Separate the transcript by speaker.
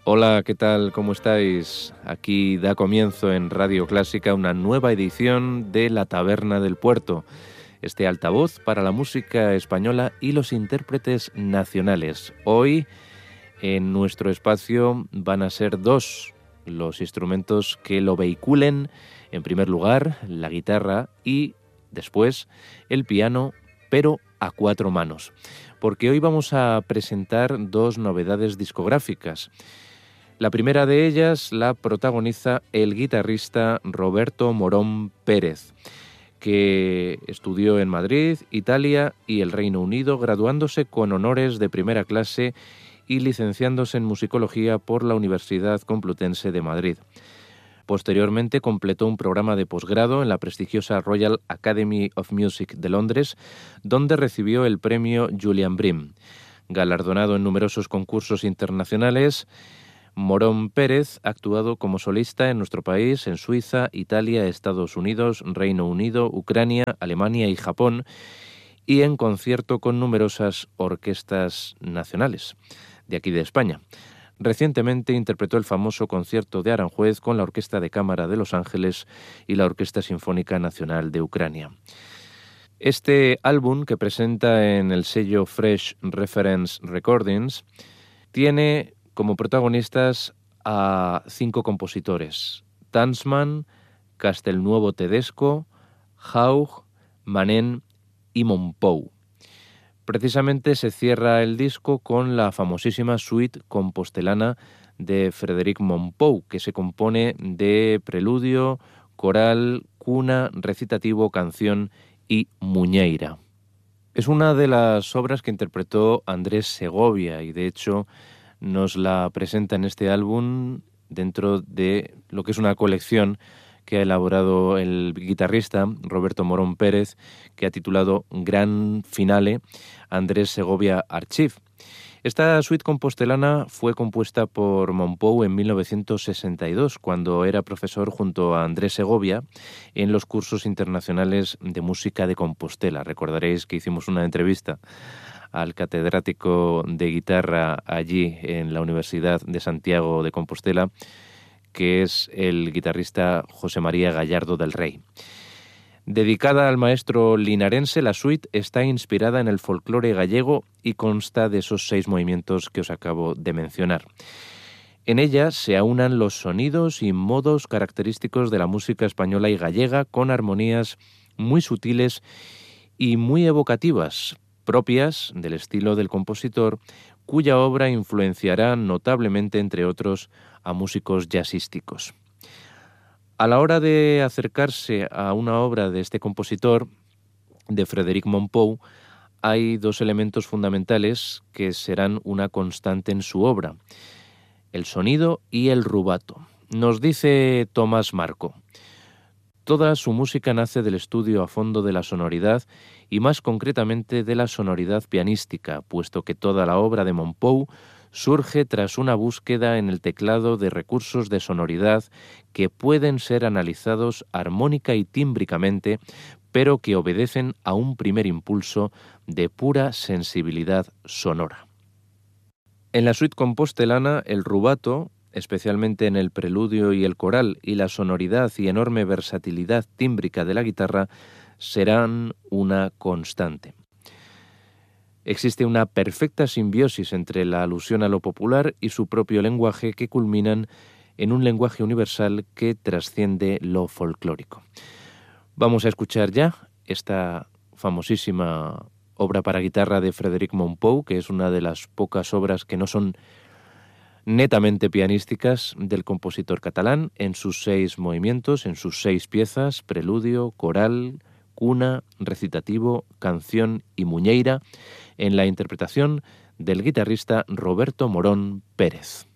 Speaker 1: Hola, ¿qué tal? ¿Cómo estáis? Aquí da comienzo en Radio Clásica una nueva edición de La Taberna del Puerto, este altavoz para la música española y los intérpretes nacionales. Hoy, en nuestro espacio, van a ser dos los instrumentos que lo vehiculen. En primer lugar, la guitarra y después el piano, pero a cuatro manos. Porque hoy vamos a presentar dos novedades discográficas. La primera de ellas la protagoniza el guitarrista Roberto Morón Pérez, que estudió en Madrid, Italia y el Reino Unido, graduándose con honores de primera clase y licenciándose en musicología por la Universidad Complutense de Madrid. Posteriormente completó un programa de posgrado en la prestigiosa Royal Academy of Music de Londres, donde recibió el premio Julian Bream. Galardonado en numerosos concursos internacionales, Morón Pérez ha actuado como solista en nuestro país, en Suiza, Italia, Estados Unidos, Reino Unido, Ucrania, Alemania y Japón, y en concierto con numerosas orquestas nacionales de aquí de España. Recientemente interpretó el famoso concierto de Aranjuez con la Orquesta de Cámara de Los Ángeles y la Orquesta Sinfónica Nacional de Ucrania. Este álbum, que presenta en el sello Fresh Reference Recordings, tiene como protagonistas a 5 compositores: Tansman, Castelnuovo Tedesco, Haug, Manén y Mompou. Precisamente se cierra el disco con la famosísima suite compostelana de Frédéric Mompou, que se compone de preludio, coral, cuna, recitativo, canción y muñeira. Es una de las obras que interpretó Andrés Segovia y de hecho nos la presenta en este álbum dentro de lo que es una colección que ha elaborado el guitarrista Roberto Morón Pérez, que ha titulado Gran Finale Andrés Segovia Archive. Esta suite compostelana fue compuesta por Mompou en 1962, cuando era profesor junto a Andrés Segovia en los cursos internacionales de música de Compostela. Recordaréis que hicimos una entrevista al catedrático de guitarra allí en la Universidad de Santiago de Compostela, que es el guitarrista José María Gallardo del Rey. Dedicada al maestro linarense, la suite está inspirada en el folclore gallego y consta de esos 6 movimientos que os acabo de mencionar. En ella se aunan los sonidos y modos característicos de la música española y gallega con armonías muy sutiles y muy evocativas, propias del estilo del compositor, cuya obra influenciará notablemente, entre otros, a músicos jazzísticos. A la hora de acercarse a una obra de este compositor, de Frédéric Mompou, hay 2 elementos fundamentales que serán una constante en su obra: el sonido y el rubato. Nos dice Tomás Marco: toda su música nace del estudio a fondo de la sonoridad y más concretamente de la sonoridad pianística, puesto que toda la obra de Mompou surge tras una búsqueda en el teclado de recursos de sonoridad que pueden ser analizados armónica y tímbricamente, pero que obedecen a un primer impulso de pura sensibilidad sonora. En la suite compostelana, el rubato, especialmente en el preludio y el coral, y la sonoridad y enorme versatilidad tímbrica de la guitarra serán una constante. Existe una perfecta simbiosis entre la alusión a lo popular y su propio lenguaje, que culminan en un lenguaje universal que trasciende lo folclórico. Vamos a escuchar ya esta famosísima obra para guitarra de Frédéric Mompou, que es una de las pocas obras que no son netamente pianísticas del compositor catalán, en sus 6 movimientos, en sus 6 piezas: preludio, coral, cuna, recitativo, canción y muñeira, en la interpretación del guitarrista Roberto Morón Pérez.